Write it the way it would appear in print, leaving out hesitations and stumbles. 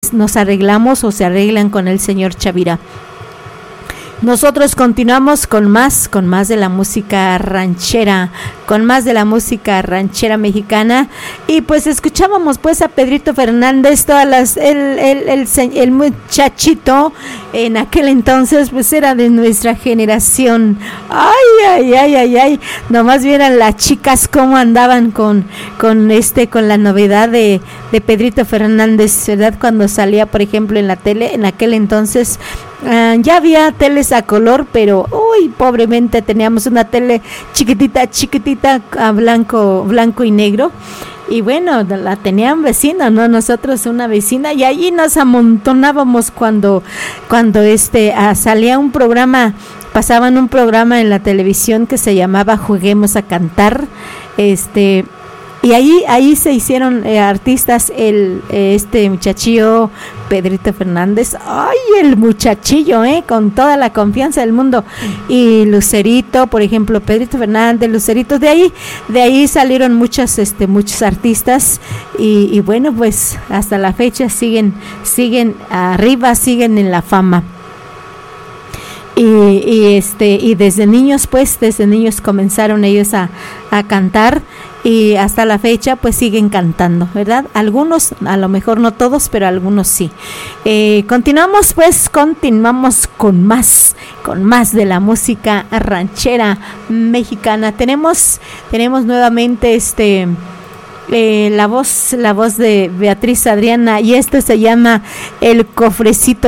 nos arreglamos o se arreglan con el señor Chavira. Nosotros continuamos con más de la música ranchera, mexicana, y pues escuchábamos pues a Pedrito Fernández, el muchachito en aquel entonces pues era de nuestra generación. Ay, nomás vieran las chicas cómo andaban con la novedad de Pedrito Fernández, ¿verdad? Cuando salía, por ejemplo, en la tele, en aquel entonces ya había teles a color, pero pobremente teníamos una tele chiquitita a blanco y negro, y bueno, la tenían vecina, ¿no? Nosotros una vecina, y allí nos amontonábamos cuando salía un programa, pasaban un programa en la televisión que se llamaba Juguemos a Cantar, y ahí se hicieron artistas este muchachillo Pedrito Fernández, el muchachillo, con toda la confianza del mundo, y Lucerito, por ejemplo, Pedrito Fernández, Lucerito, de ahí salieron muchos artistas, y bueno, pues hasta la fecha siguen arriba, siguen en la fama. Y desde niños comenzaron ellos a cantar, y hasta la fecha pues siguen cantando, ¿verdad? Algunos, a lo mejor no todos, pero algunos sí. Continuamos con más de la música ranchera mexicana. Tenemos nuevamente la voz de Beatriz Adriana, y esto se llama El Cofrecito